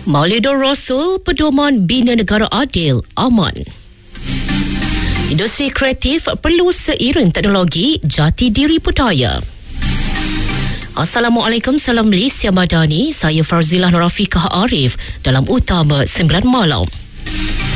Maulidur Rasul, pedoman bina negara adil, aman. Industri kreatif perlu seiring teknologi, jati diri budaya. Assalamualaikum, salam Malaysia Madani. Saya Farzilah Nurafiqah Arif dalam Utama 9 Malam.